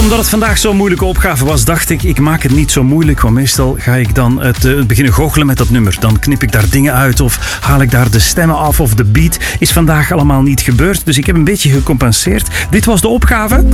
Omdat het vandaag zo'n moeilijke opgave was, dacht ik maak het niet zo moeilijk. Want meestal ga ik dan het beginnen goochelen met dat nummer. Dan knip ik daar dingen uit of haal ik daar de stemmen af of de beat. Is vandaag allemaal niet gebeurd, dus ik heb een beetje gecompenseerd. Dit was de opgave.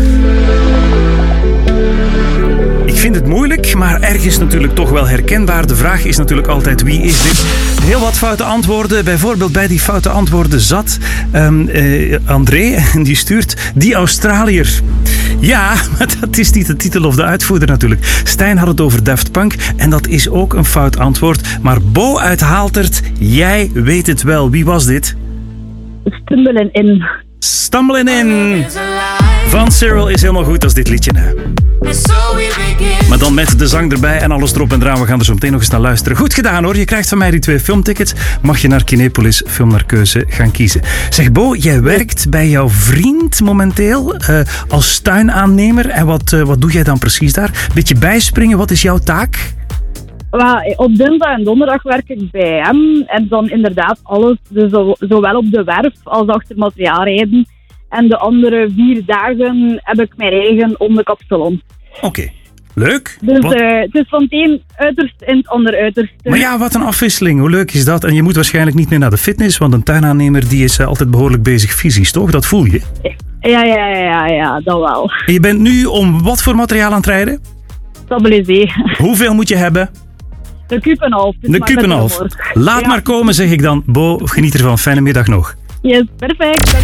Ik vind het moeilijk, maar ergens natuurlijk toch wel herkenbaar. De vraag is natuurlijk altijd, wie is dit? Heel wat foute antwoorden. Bijvoorbeeld bij die foute antwoorden zat André, en die stuurt die Australiër. Ja, maar dat is niet de titel of de uitvoerder natuurlijk. Stijn had het over Daft Punk en dat is ook een fout antwoord. Maar Bo uit Haaltert, jij weet het wel. Wie was dit? Stumbling in. Stumbling in. Van Cyril is helemaal goed als dit liedje. Hè? Maar dan met de zang erbij en alles erop en eraan. We gaan er zo meteen nog eens naar luisteren. Goed gedaan hoor. Je krijgt van mij die 2 filmtickets. Mag je naar Kinepolis Film naar Keuze gaan kiezen. Zeg Bo, jij werkt bij jouw vriend momenteel als tuinaannemer. En wat doe jij dan precies daar? Beetje bijspringen, wat is jouw taak? Op dinsdag en donderdag werk ik bij hem. En dan inderdaad alles. Dus zowel op de werf als achter materiaalrijden. En de andere 4 dagen heb ik mijn eigen onderkapsalon. Oké, leuk. Dus het is van het een uiterst in het ander uiterst. Maar ja, wat een afwisseling. Hoe leuk is dat? En je moet waarschijnlijk niet meer naar de fitness, want een tuinaannemer die is altijd behoorlijk bezig fysisch, toch? Dat voel je? Ja, dat wel. En je bent nu om wat voor materiaal aan het rijden? Stabilisé. Hoeveel moet je hebben? De kuub en half. De kuub en half. Laat maar komen, zeg ik dan. Bo, geniet ervan. Fijne middag nog. Yes, perfect.